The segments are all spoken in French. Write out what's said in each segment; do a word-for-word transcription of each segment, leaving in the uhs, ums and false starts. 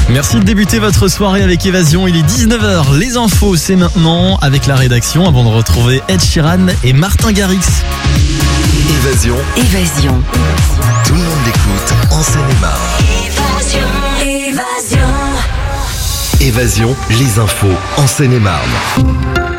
Merci de débuter votre soirée avec Évasion. Il est dix-neuf heures. Les infos, c'est maintenant avec la rédaction avant de retrouver Ed Sheeran et Martin Garrix. Évasion. Évasion. Tout le monde l'écoute en Seine-et-Marne. Évasion. Évasion. Évasion, les infos en Seine-et-Marne.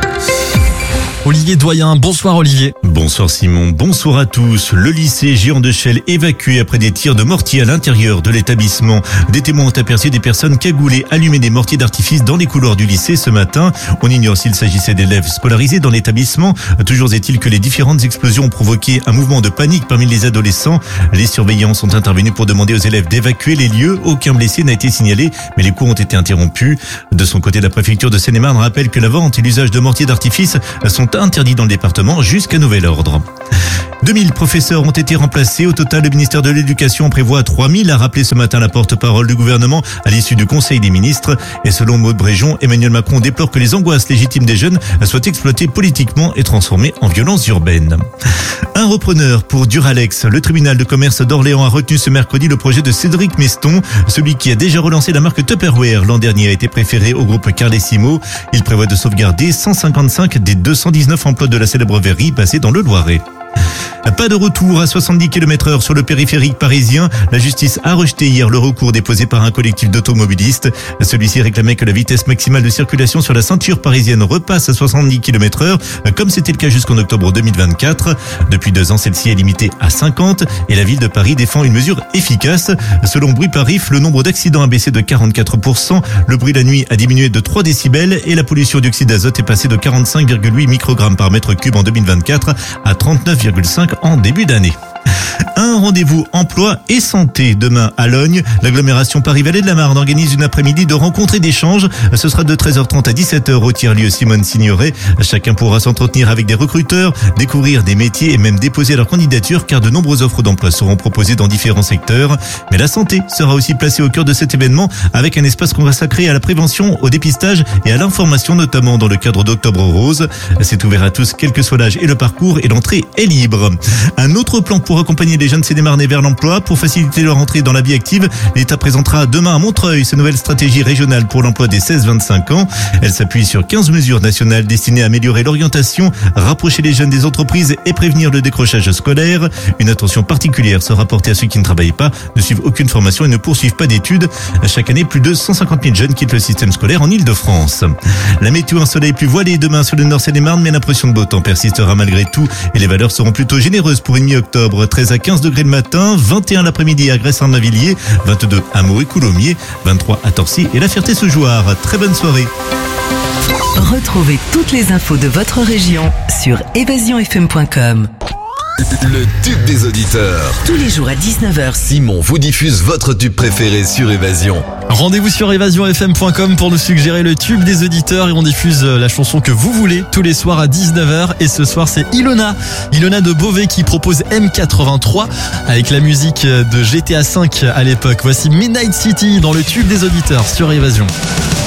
Olivier Doyen, bonsoir Olivier. Bonsoir Simon, bonsoir à tous. Le lycée Géant de Chelles évacué après des tirs de mortier à l'intérieur de l'établissement. Des témoins ont aperçu des personnes cagoulées allumer des mortiers d'artifice dans les couloirs du lycée ce matin. On ignore s'il s'agissait d'élèves scolarisés dans l'établissement. Toujours est-il que les différentes explosions ont provoqué un mouvement de panique parmi les adolescents. Les surveillants sont intervenus pour demander aux élèves d'évacuer les lieux. Aucun blessé n'a été signalé, mais les cours ont été interrompus. De son côté, la préfecture de Seine-et-Marne rappelle que la vente et l'usage de mortiers d'artifice sont interdits dans le département jusqu'à nouvel ordre. deux mille professeurs ont été remplacés. Au total, le ministère de l'Éducation prévoit trois mille, a rappelé ce matin la porte-parole du gouvernement à l'issue du Conseil des ministres. Et selon Maud Bréjon, Emmanuel Macron déplore que les angoisses légitimes des jeunes soient exploitées politiquement et transformées en violences urbaines. Un repreneur pour Duralex. Le tribunal de commerce d'Orléans a retenu ce mercredi le projet de Cédric Meston. Celui qui a déjà relancé la marque Tupperware l'an dernier a été préféré au groupe Carlesimo. Il prévoit de sauvegarder cent cinquante-cinq des deux cent dix-neuf emplois de la célèbre verrerie basée dans le Loiret. Pas de retour à soixante-dix kilomètres heure sur le périphérique parisien. La justice a rejeté hier le recours déposé par un collectif d'automobilistes. Celui-ci réclamait que la vitesse maximale de circulation sur la ceinture parisienne repasse à soixante-dix kilomètres heure, comme c'était le cas jusqu'en octobre deux mille vingt-quatre. Depuis deux ans, celle-ci est limitée à cinquante et la ville de Paris défend une mesure efficace. Selon Bruit Parif, le nombre d'accidents a baissé de quarante-quatre pour cent. Le bruit la nuit a diminué de trois décibels et la pollution d'oxyde d'azote est passée de quarante-cinq virgule huit microgrammes par mètre cube en deux mille vingt-quatre à trente-neuf virgule cinq en début d'année. Un rendez-vous emploi et santé demain à Logne. L'agglomération Paris-Vallée de la Marne organise une après-midi de rencontres et d'échanges. Ce sera de treize heures trente à dix-sept heures au tiers-lieu Simone Signoret. Chacun pourra s'entretenir avec des recruteurs, découvrir des métiers et même déposer leur candidature car de nombreuses offres d'emploi seront proposées dans différents secteurs. Mais la santé sera aussi placée au cœur de cet événement avec un espace consacré à la prévention, au dépistage et à l'information, notamment dans le cadre d'Octobre Rose. C'est ouvert à tous, quel que soit l'âge et le parcours, et l'entrée est libre. Un autre plan pour accompagner les jeunes Seine-et-Marnais vers l'emploi. Pour faciliter leur entrée dans la vie active, l'État présentera demain à Montreuil sa nouvelle stratégie régionale pour l'emploi des seize vingt-cinq ans. Elle s'appuie sur quinze mesures nationales destinées à améliorer l'orientation, rapprocher les jeunes des entreprises et prévenir le décrochage scolaire. Une attention particulière sera portée à ceux qui ne travaillent pas, ne suivent aucune formation et ne poursuivent pas d'études. Chaque année, plus de cent cinquante mille jeunes quittent le système scolaire en Ile-de-France. La météo, un soleil plus voilé demain sur le nord Seine-et-Marne, mais l'impression de beau temps persistera malgré tout et les valeurs seront plutôt généreuses pour une mi-octobre. treize à quinze degrés le matin, vingt et un l'après-midi à Grès-en-Navilliers, vingt-deux à Meaux et Coulommiers, vingt-trois à Torcy et la Ferté-Sous-Jouarre. Très bonne soirée. Retrouvez toutes les infos de votre région sur évasion f m point com. Le tube des auditeurs. Tous les jours à dix-neuf heures. Simon vous diffuse votre tube préféré sur Évasion. Rendez-vous sur évasion f m point com pour nous suggérer le tube des auditeurs et on diffuse la chanson que vous voulez tous les soirs à dix-neuf heures. Et ce soir, c'est Ilona, Ilona de Beauvais qui propose M quatre-vingt-trois avec la musique de G T A cinq à l'époque. Voici Midnight City dans le tube des auditeurs sur Évasion.